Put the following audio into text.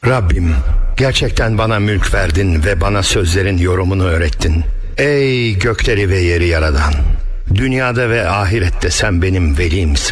Rabbim, gerçekten bana mülk verdin ve bana sözlerin yorumunu öğrettin. Ey gökleri ve yeri yaradan! Dünyada ve ahirette sen benim velimsin.